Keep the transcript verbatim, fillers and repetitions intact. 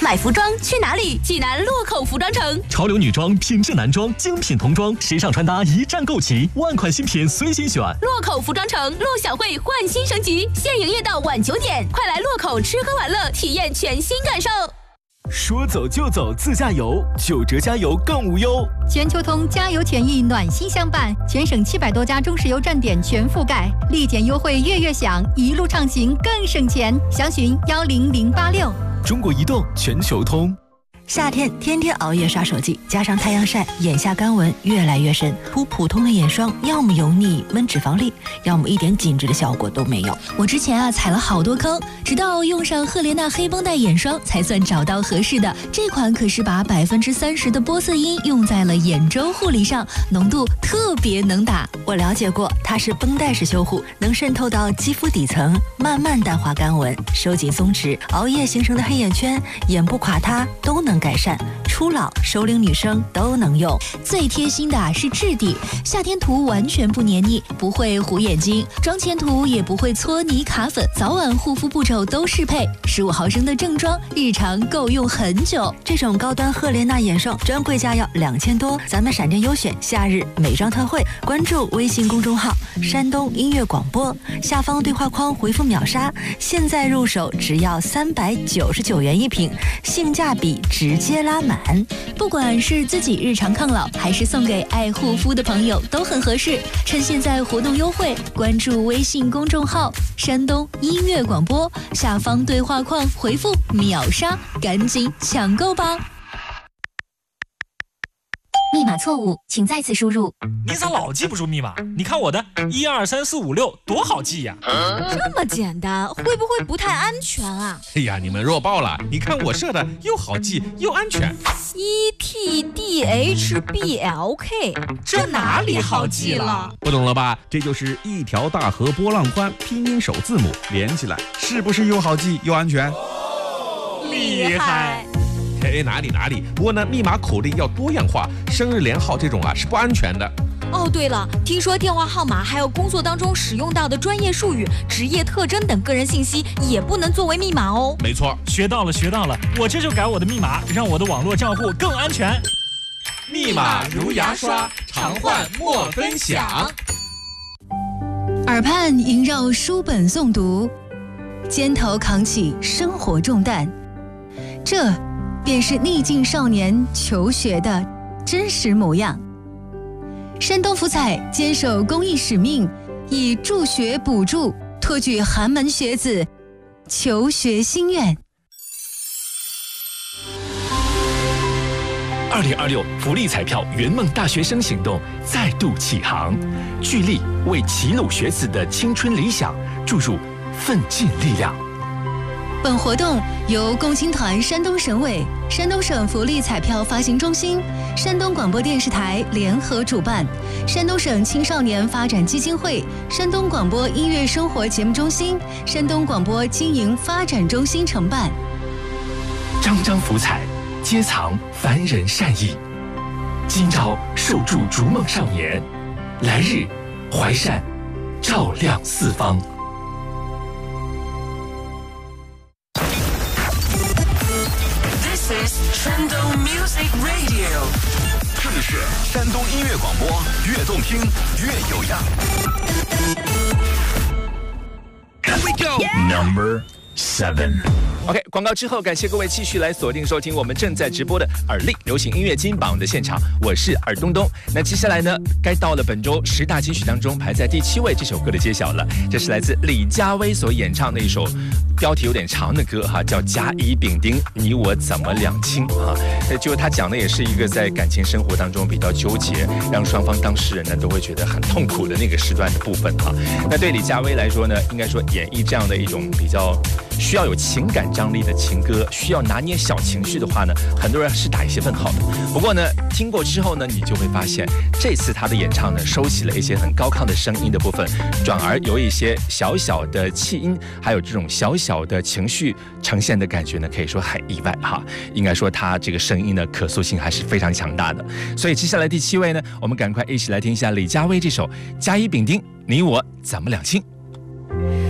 买服装去哪里？济南洛口服装城。 潮流女装、品质男装、精品童装、时尚穿搭一站购齐，万款新品随心选。 洛口服装城陆小慧焕新升级，现营业到晚九点，快来洛口吃喝玩乐，体验全新感受。 说走就走自驾游，九折加油更无忧。 全球通加油权益暖心相伴，全省七百多家中石油站点全覆盖，立减优惠月月享，一路畅行更省钱。详询幺零零八六。 中国移动全球通。 夏天天天熬夜刷手机，加上太阳晒，眼下干纹越来越深。涂普通的眼霜，要么油腻闷脂肪粒，要么一点紧致的效果都没有。 我之前啊踩了好多坑，直到用上赫莲娜黑绷带眼霜，才算找到合适的。这款可是把百分之三十的玻色因用在了眼周护理上，浓度特别能打。 我了解过，它是绷带式修护，能渗透到肌肤底层，慢慢淡化干纹，收紧松弛。熬夜形成的黑眼圈、眼部垮塌都能改善，初老、熟龄女生都能用。 最贴心的是质地，夏天涂完全不黏腻，不会糊眼睛；妆前涂也不会搓泥卡粉，早晚护肤步骤都适配。十五毫升的正装，日常够用很久。 这种高端赫莲娜眼霜专柜价要两千多，咱们闪电优选夏日美妆特惠，关注微信公众号山东音乐广播，下方对话框回复秒杀，现在入手只要三百九十九元一瓶，性价比直接拉满。 不管是自己日常抗老，还是送给爱护肤的朋友，都很合适。趁现在活动优惠，关注微信公众号山东音乐广播，下方对话框回复秒杀，赶紧抢购吧。 密码错误，请再次输入。 你咋老记不住密码？你看我的一二三四五六多好记呀！ 这么简单，会不会不太安全啊？ 哎呀，你们弱爆了！你看我设的又好记又安全。 E T D H B L K， 这哪里好记了？ 不懂了吧？这就是一条大河波浪宽，拼音首字母连起来，是不是又好记又安全？ 厉害！ 哎，哪里哪里，不过呢，密码口令要多样化，生日连号这种啊是不安全的。 哦，对了，听说电话号码还有工作当中使用到的专业术语、职业特征等个人信息也不能作为密码哦。 没错， 学到了学到了，我这就改我的密码，让我的网络账户更安全。 密码如牙刷，常换莫分享。 耳畔萦绕书本诵读，肩头扛起生活重担，这便是逆境少年求学的真实模样。山东福彩坚守公益使命，以助学补助，托举寒门学子求学心愿。 二零二六福利彩票圆梦大学生行动再度启航，聚力为齐鲁学子的青春理想注入奋进力量。 本活动由共青团山东省委、山东省福利彩票发行中心、山东广播电视台联合主办，山东省青少年发展基金会、山东广播音乐生活节目中心、山东广播经营发展中心承办。 张张福彩，皆藏凡人善意。今朝受助逐梦少年，来日怀善照亮四方。 山东 Music Radio， 这里是山东音乐广播，越动听越有样。 Here we go. Number seven。OK， 广告之后，感谢各位继续来锁定收听我们正在直播的耳力流行音乐金榜的现场，我是尔东东。那接下来呢，该到了本周十大金曲当中排在第七位这首歌的揭晓了。这是来自李佳薇所演唱的一首标题有点长的歌哈，叫《甲乙丙丁你我怎么两清》哈。就他讲的也是一个在感情生活当中比较纠结，让双方当事人呢都会觉得很痛苦的那个时段的部分哈。那对李佳薇来说呢，应该说演绎这样的一种比较需要有情感张力的情歌，需要拿捏小情绪的话呢，很多人是打一些问号的。不过呢，听过之后呢，你就会发现，这次他的演唱呢，收起了一些很高亢的声音的部分，转而有一些小小的气音，还有这种小小的情绪呈现的感觉呢，可以说很意外哈。应该说他这个声音呢，可塑性还是非常强大的。所以接下来第七位呢，我们赶快一起来听一下李佳薇这首《甲乙丙丁你我怎么两清》。